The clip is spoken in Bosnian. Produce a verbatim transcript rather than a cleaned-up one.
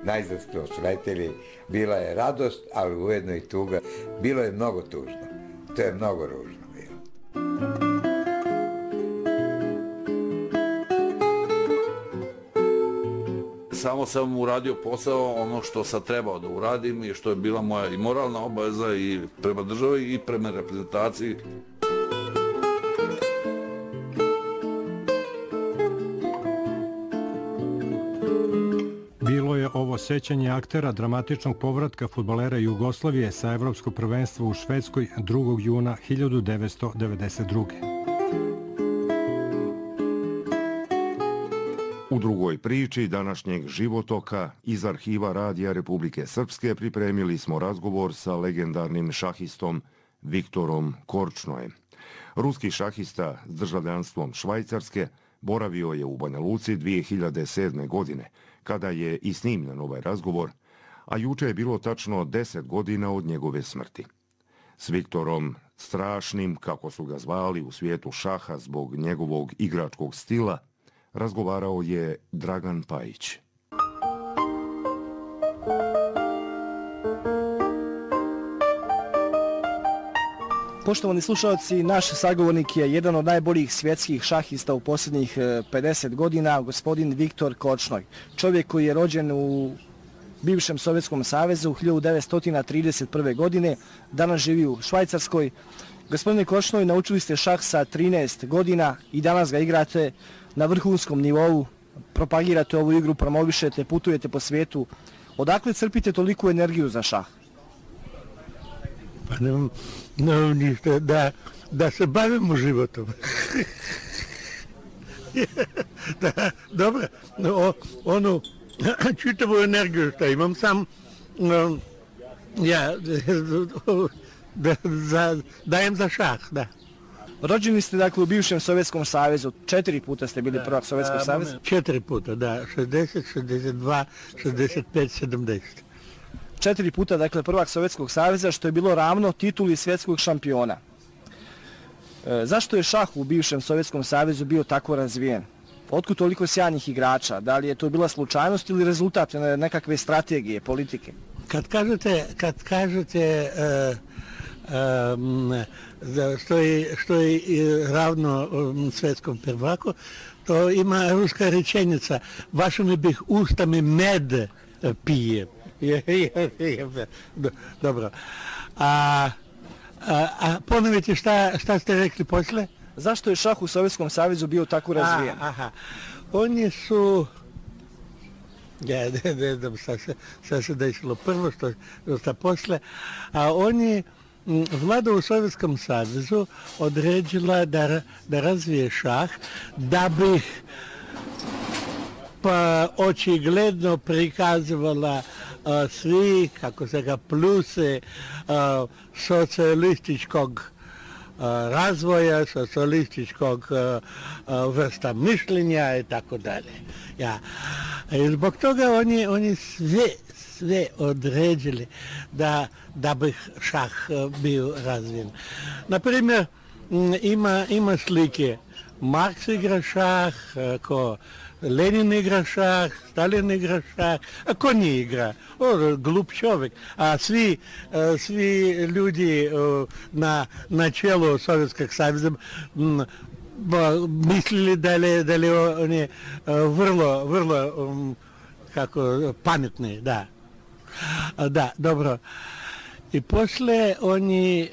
najzad to su roditelji. Bila je radost, ali ujedno i tuga. Bilo je mnogo tužno. To je mnogo ružno bilo. Samo sam uradio posao ono što sam trebao da uradim i što je bila moja i moralna obaveza i prema državi i prema reprezentaciji. Bilo je ovo sećanje aktera dramatičnog povratka fudbalera Jugoslavije sa evropskog prvenstva u Švedskoj drugog juna hiljadu devetsto devedeset druge. U drugoj priči današnjeg životoka iz arhiva Radija Republike Srpske pripremili smo razgovor sa legendarnim šahistom Viktorom Korčnojem. Ruski šahista s državljanstvom Švajcarske boravio je u Banja Luci dvije hiljade sedme. godine, kada je i snimljen ovaj razgovor, a juče je bilo tačno deset godina od njegove smrti. S Viktorom Strašnim, kako su ga zvali u svijetu šaha zbog njegovog igračkog stila, razgovarao je Dragan Pajić. Poštovani slušalci, naš sagovornik je jedan od najboljih svjetskih šahista u posljednjih pedeset godina, gospodin Viktor Korčnoj. Čovjek koji je rođen u bivšem Sovjetskom savezu u hiljadu devetsto trideset prve. godine, danas živi u Švajcarskoj. Gospodine Korčnoj, naučili ste šah sa trinaest godina i danas ga igrate na vrhunskom nivou, propagirate ovu igru, promovišete, putujete po svijetu. Odakle crpite toliku energiju za šah? Pa nemam, nemam ništa, da, da se bavimo životom. Da, dobro, o, onu čitavu energiju što imam sam, um, ja da, za, dajem za šah, da. Rođeni ste dakle u bivšem Sovjetskom savezu, četiri puta ste bili prvak Sovjetskog saveza? Četiri puta, da, šezdeset, šezdeset dva, šezdeset pet, sedamdeset. Četiri puta, dakle, prvak Sovjetskog saveza, što je bilo ravno tituli svjetskog šampiona. E, zašto je šah u bivšem Sovjetskom savezu bio tako razvijen? Otkud toliko sjajnih igrača? Da li je to bila slučajnost ili rezultat nekakve strategije, politike? Kad kažete, kad kažete uh, um, što, je, što je ravno um, svjetskom prvaku, to ima ruska rečenica, vašim bih ustami med pije. Je, je, je, dobro. A, a, a ponovite šta, šta ste rekli posle? Zašto je šah u Sovjetskom savezu bio tako razvijen? A, aha. Oni su... Ja ne, ne znam šta se, šta se desilo prvo, što, što posle. A oni... Vlada u Sovjetskom savezu određila da, da razvije šah, da bi pa očigledno prikazivala a, svi, kako se ga, pluse a, socijalističkog a, razvoja, socijalističkog a, a, vrsta mišljenja i tako dalje. Ja. I zbog toga oni, oni sve, sve određili da, da bi šah bio razvijen. Naprimjer, ima, ima slike. Marks igra šah, ko Lenin igra šah, Stalin igra šah, a ko nije igra? O, glup čovjek. A svi, svi ljudi na, na čelu Sovjetskog saveza mislili da li, da li on je vrlo, vrlo kako, pametni, da. Da, dobro. I posle oni